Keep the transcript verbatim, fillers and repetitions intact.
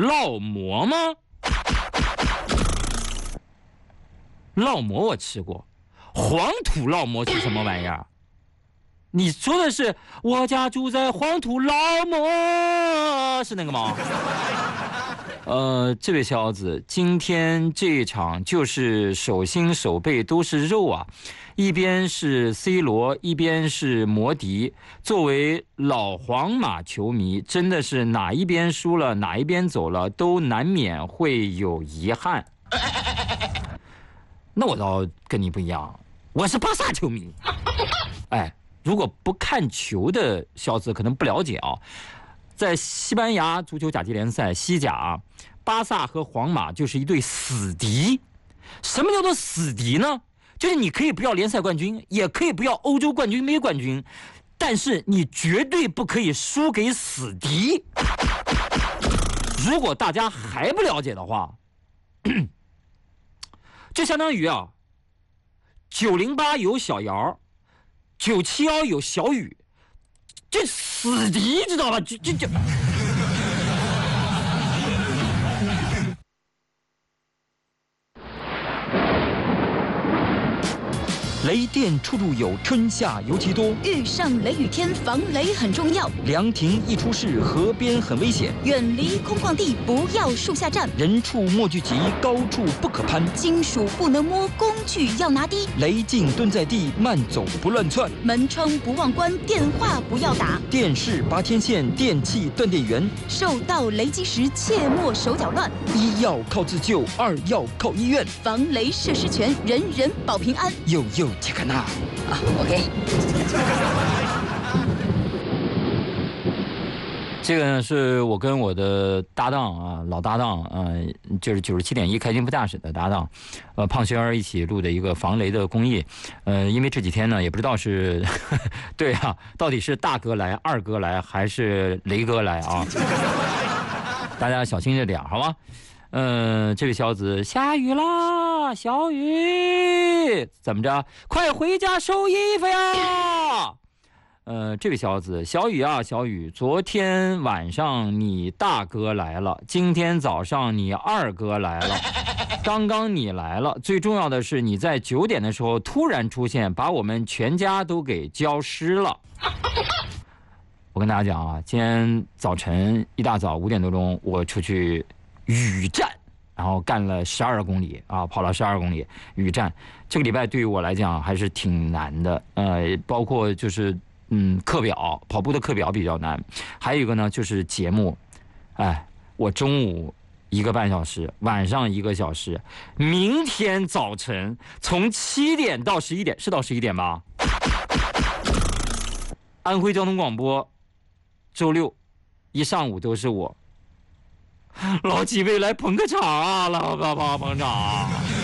烙馍吗？烙馍我吃过，黄土烙馍是什么玩意儿？你说的是我家住在黄土烙馍是那个吗？呃，这位小子，今天这一场就是手心手背都是肉啊，一边是 C 罗，一边是摩迪。作为老皇马球迷，真的是哪一边输了，哪一边走了，都难免会有遗憾。那我倒跟你不一样，我是巴萨球迷。哎，如果不看球的小子可能不了解啊。在西班牙足球甲级联赛西甲啊，巴萨和皇马就是一对死敌。什么叫做死敌呢？就是你可以不要联赛冠军，也可以不要欧洲冠军、杯冠军，但是你绝对不可以输给死敌。如果大家还不了解的话，就相当于啊，九零八有小姚，九七幺有小雨。这死敌知道吧？这这这。雷电出入有春夏尤其多， 遇上雷雨天防雷很重要。 凉亭一出事，河边很危险。 远离空旷地，不要树下站。 人畜莫聚集，高处不可攀。 金属不能摸，工具要拿低。 雷劲蹲在地，慢走不乱窜。 门窗不忘关，电话不要打。 电视拔天线，电器断电源。 受到雷击时，切莫手脚乱。 一要靠自救，二要靠医院。 防雷设施全，人人保平安。 有有。切克纳啊 ，OK。 这个呢是我跟我的搭档啊，老搭档，呃，就是九十七点一开心副驾驶的搭档，呃，胖轩儿一起录的一个防雷的公益。呃，因为这几天呢，也不知道是，呵呵对啊，到底是大哥来、二哥来还是雷哥来啊？大家小心着点，好吗？嗯，这位小子，下雨啦，小雨，怎么着？快回家收衣服呀！呃，这位小子，小雨啊，小雨，昨天晚上你大哥来了，今天早上你二哥来了，刚刚你来了，最重要的是你在九点的时候突然出现，把我们全家都给浇湿了。我跟大家讲啊，今天早晨一大早五点多钟，我出去雨战，然后干了十二公里啊，跑了十二公里雨战。这个礼拜对于我来讲还是挺难的，呃，包括就是嗯课表，跑步的课表比较难，还有一个呢就是节目，哎，我中午一个半小时，晚上一个小时，明天早晨从七点到十一点，是到十一点吧？安徽交通广播，周六一上午都是我。老几位来捧个场啊，老爸爸捧场啊！